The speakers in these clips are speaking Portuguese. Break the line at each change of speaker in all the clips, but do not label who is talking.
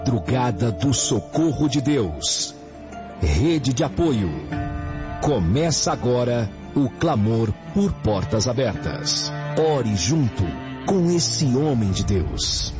Madrugada do Socorro de Deus. Rede de apoio. Começa agora o clamor por portas abertas. Ore junto com esse homem de Deus.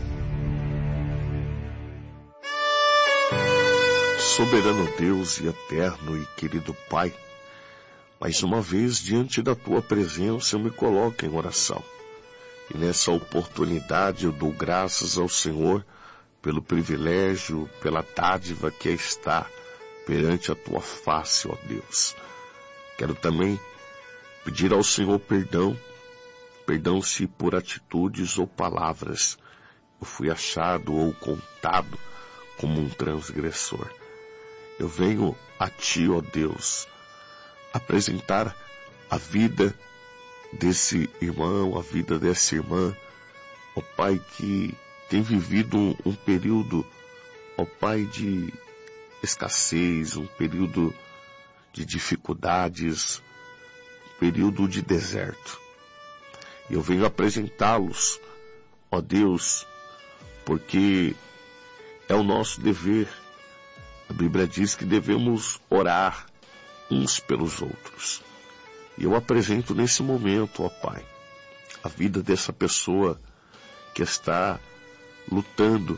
Soberano Deus e eterno e querido Pai, mais uma vez diante da Tua presença eu me coloco em oração. E nessa oportunidade eu dou graças ao Senhor pelo privilégio, pela dádiva que está perante a Tua face, ó Deus. Quero também pedir ao Senhor perdão se por atitudes ou palavras eu fui achado ou contado como um transgressor. Eu venho a Ti, ó Deus, apresentar a vida desse irmão, a vida dessa irmã, ó Pai, que tem vivido um período, ó Pai, de escassez, um período de dificuldades, um período de deserto. E eu venho apresentá-los, ó Deus, porque é o nosso dever. A Bíblia diz que devemos orar uns pelos outros. E eu apresento nesse momento, ó Pai, a vida dessa pessoa que está lutando.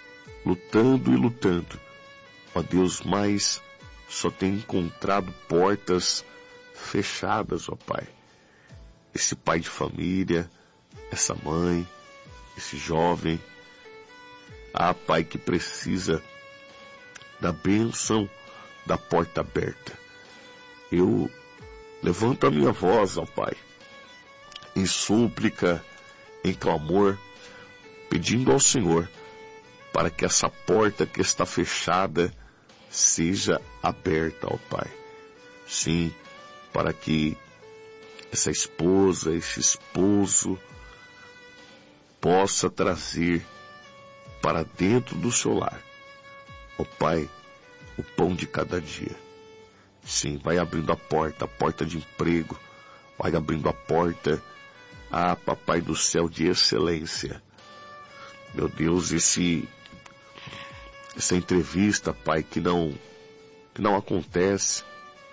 Ó Deus, mas só tem encontrado portas fechadas, ó Pai. Esse pai de família, essa mãe, esse jovem, Pai, que precisa da bênção da porta aberta. Eu levanto a minha voz, ó Pai, em súplica, em clamor, pedindo ao Senhor para que essa porta que está fechada seja aberta, ó Pai. Sim, para que essa esposa, esse esposo possa trazer para dentro do seu lar, ó Pai, o pão de cada dia. Sim, vai abrindo a porta de emprego, vai abrindo a porta, Papai do céu, de excelência. Meu Deus, essa entrevista, Pai, que não acontece.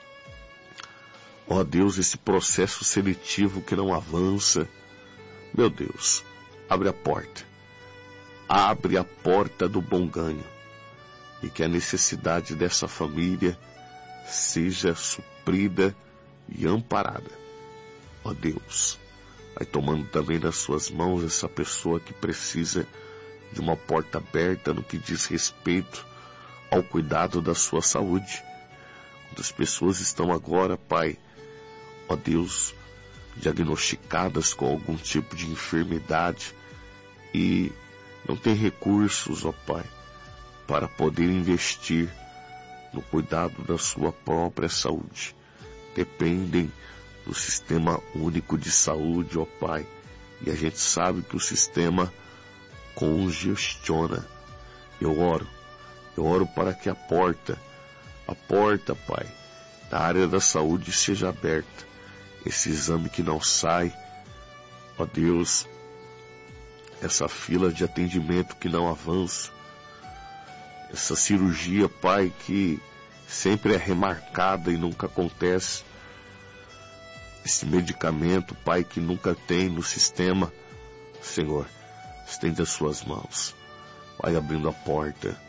Ó Deus, esse processo seletivo que não avança. Meu Deus, abre a porta. Abre a porta do bom ganho. E que a necessidade dessa família seja suprida e amparada. Ó Deus, vai tomando também nas suas mãos essa pessoa que precisa de uma porta aberta no que diz respeito ao cuidado da sua saúde. Muitas pessoas estão agora, Pai, ó Deus, diagnosticadas com algum tipo de enfermidade e não tem recursos, ó Pai, para poder investir no cuidado da sua própria saúde. Dependem do Sistema Único de Saúde, ó Pai, e a gente sabe que o sistema congestiona. Eu oro para que a porta, Pai, da área da saúde seja aberta. Esse exame que não sai, ó Deus, essa fila de atendimento que não avança, essa cirurgia, Pai, que sempre é remarcada e nunca acontece, esse medicamento, Pai, que nunca tem no sistema. Senhor, estende as suas mãos, vai abrindo a porta,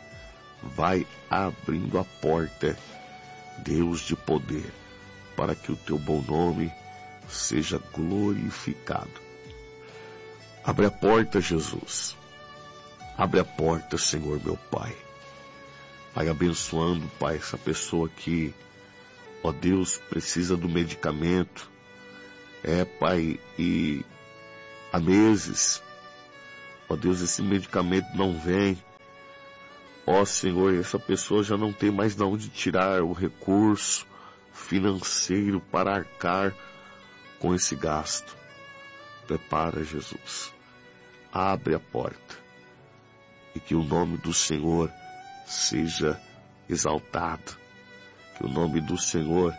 Deus de poder, para que o Teu bom nome seja glorificado. Abre a porta, Jesus. Abre a porta, Senhor, meu Pai. Vai abençoando, Pai, essa pessoa que, ó Deus, precisa do medicamento. Pai, e há meses, ó Deus, esse medicamento não vem. Ó Senhor, essa pessoa já não tem mais de onde tirar o recurso financeiro para arcar com esse gasto. Prepara, Jesus. Abre a porta. E que o nome do Senhor seja exaltado. Que o nome do Senhor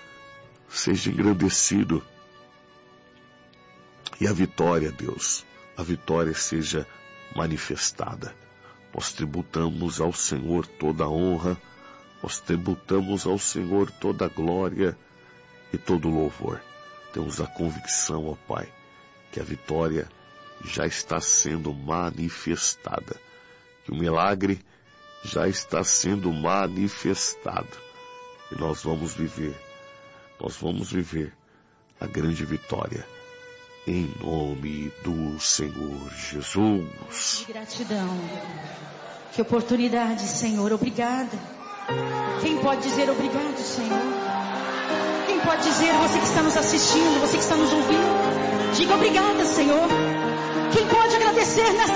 seja engrandecido. E a vitória, Deus, a vitória seja manifestada. Nós tributamos ao Senhor toda a honra, nós tributamos ao Senhor toda a glória e todo o louvor. Temos a convicção, ó Pai, que a vitória já está sendo manifestada, que o milagre já está sendo manifestado, e nós vamos viver a grande vitória, em nome do Senhor Jesus.
Que gratidão, que oportunidade, Senhor, obrigada. Quem pode dizer obrigado, Senhor? Quem pode dizer, você que está nos assistindo, você que está nos ouvindo, diga obrigada, Senhor. Quem pode agradecer nesta